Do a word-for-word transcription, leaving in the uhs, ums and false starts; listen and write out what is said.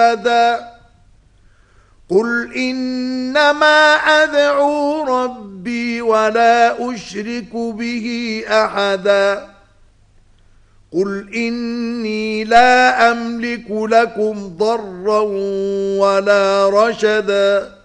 قل إنما أدعو ربي ولا أشرك به أحدا قل إني لا أملك لكم ضرا ولا رشدا